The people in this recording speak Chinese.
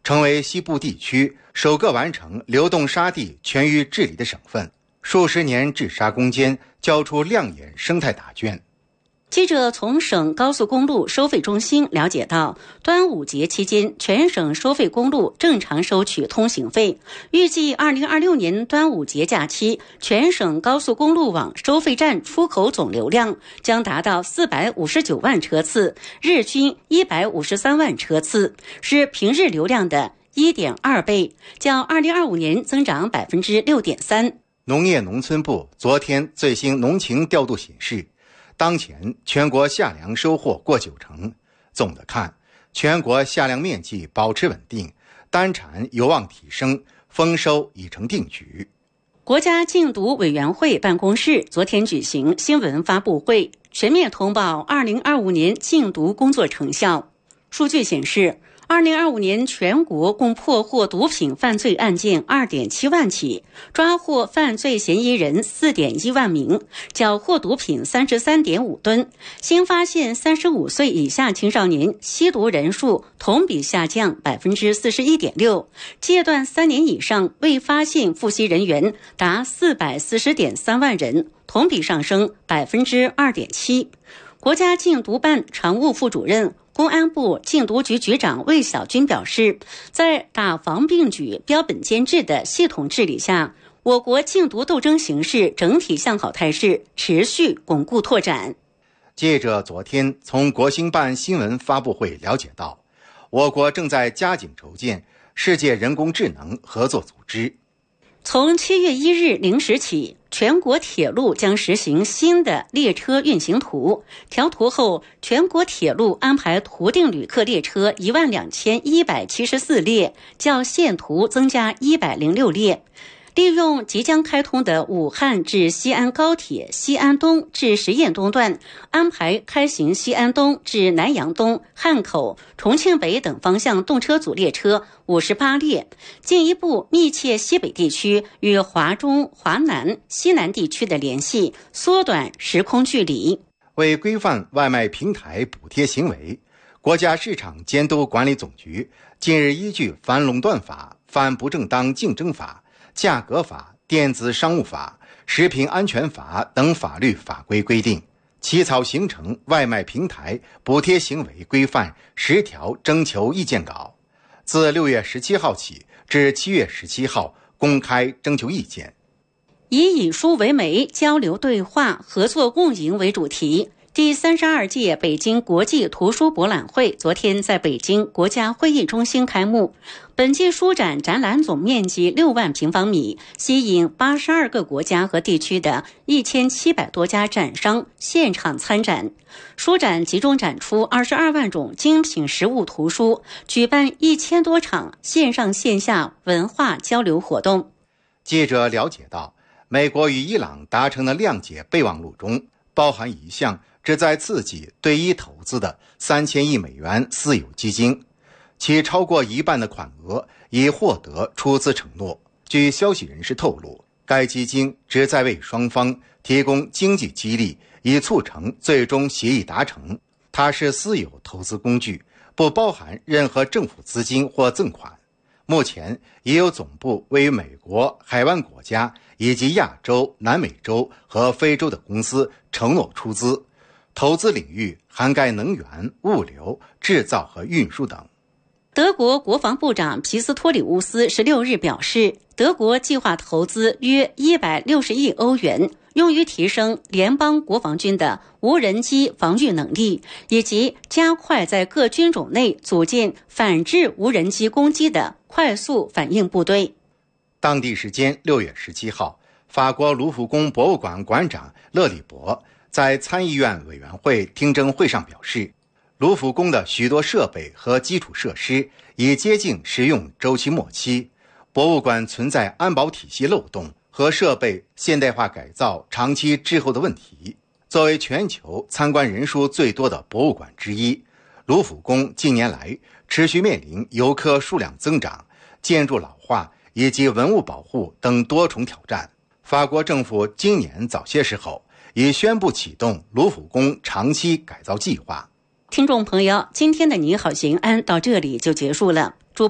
成为西部地区首个完成流动沙地全域治理的省份，数十年治沙攻坚，交出亮眼生态答卷。 记者从省高速公路收费中心了解到，端午节期间全省收费公路正常收取通行费，预计2026年端午节假期全省高速公路网收费站出口总流量将达到459万车次，日均153万车次，是平日流量的1.2倍，较2025年增长6.3%。 农业农村部昨天最新农情调度显示，当前全国夏粮收获过90%，总的看，全国夏粮面积保持稳定，单产有望提升，丰收已成定局。 国家禁毒委员会办公室昨天举行新闻发布会，全面通报2025年禁毒工作成效。数据显示，2025年全国共破获毒品犯罪案件2.7万起，抓获犯罪嫌疑人4.1万名，缴获毒品33.5吨。新发现35岁以下青少年吸毒人数同比下降41.6%，戒断3年以上未发现复吸人员达440.3万人，同比上升2.7%。国家禁毒办常务副主任、公安部禁毒局局长魏小军表示，在打防并举、标本兼治的系统治理下，我国禁毒斗争形势整体向好态势持续巩固拓展。 记者昨天从国新办新闻发布会了解到，我国正在加紧筹建世界人工智能合作组织。 从7月1日0时起，全国铁路将实行新的列车运行图。调图后，全国铁路安排图定旅客列车12174列，较现图增加106列。利用即将开通的武汉至西安高铁西安东至实验东段，安排开行西安东至南阳东、汉口、重庆北等方向动车组列车58列，进一步密切西北地区与华中、华南、西南地区的联系，缩短时空距离。 为规范外卖平台补贴行为，国家市场监督管理总局近日依据反垄断法、反不正当竞争法、价格法、电子商务法、食品安全法等法律法规规定，起草形成外卖平台补贴行为规范10条征求意见稿，自6月17号起至7月17号公开征求意见。 以书为媒，交流对话、合作共赢为主题，第32届北京国际图书博览会昨天在北京国家会议中心开幕。本届书展展览总面积6万平方米，吸引82个国家和地区的1700多家展商现场参展。书展集中展出22万种精品实物图书，举办1000多场线上线下文化交流活动。 记者了解到，美国与伊朗达成的谅解备忘录中包含一项旨在刺激对伊投资的3000亿美元私有基金，其超过一半的款额已获得出资承诺。据消息人士透露，该基金旨在为双方提供经济激励，以促成最终协议达成。它是私有投资工具，不包含任何政府资金或赠款。目前也有总部位于美国、海湾国家以及亚洲、南美洲和非洲的公司承诺出资，投资领域涵盖能源、物流、制造和运输等。 德国国防部长皮斯托里乌斯16日表示，德国计划投资约160亿欧元，用于提升联邦国防军的无人机防御能力，以及加快在各军种内组建反制无人机攻击的快速反应部队。 当地时间6月17号，法国卢浮宫博物馆馆长勒里伯在参议院委员会听证会上表示，卢浮宫的许多设备和基础设施已接近使用周期末期，博物馆存在安保体系漏洞和设备现代化改造长期滞后的问题。作为全球参观人数最多的博物馆之一，卢浮宫近年来持续面临游客数量增长、建筑老化以及文物保护等多重挑战。法国政府今年早些时候已宣布启动卢浮宫长期改造计划。 听众朋友，今天的你好行安到这里就结束了。